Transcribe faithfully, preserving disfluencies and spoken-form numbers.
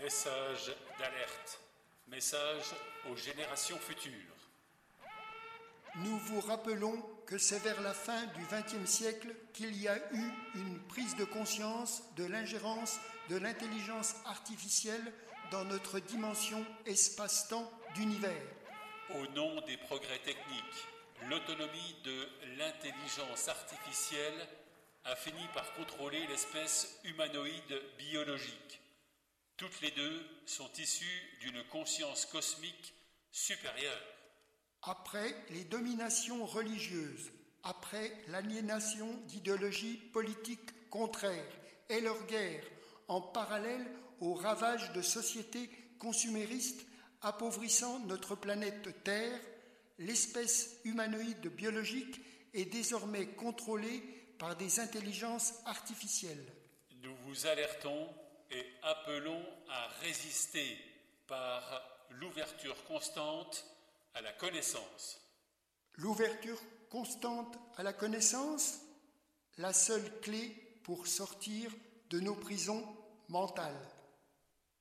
Message d'alerte. Message aux générations futures. Nous vous rappelons que c'est vers la fin du vingtième siècle qu'il y a eu une prise de conscience de l'ingérence de l'intelligence artificielle dans notre dimension espace-temps d'univers. Au nom des progrès techniques, l'autonomie de l'intelligence artificielle a fini par contrôler l'espèce humanoïde biologique. Toutes les deux sont issues d'une conscience cosmique supérieure. Après les dominations religieuses, après l'aliénation d'idéologies politiques contraires et leurs guerres, en parallèle aux ravages de sociétés consuméristes appauvrissant notre planète Terre, l'espèce humanoïde biologique est désormais contrôlée par des intelligences artificielles. Nous vous alertons et appelons à résister par l'ouverture constante à la connaissance. L'ouverture constante à la connaissance, la seule clé pour sortir de nos prisons mentales.